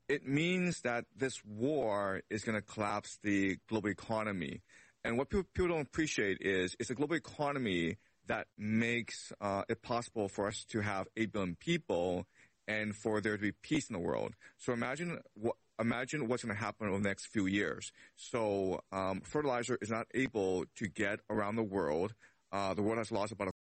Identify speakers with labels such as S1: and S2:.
S1: it means that this war is going to collapse the global economy. And what people don't appreciate is it's a global economy that makes it possible for us to have 8 billion people and for there to be peace in the world. So imagine what's going to happen over the next few years. So fertilizer is not able to get around the world. The world has lost about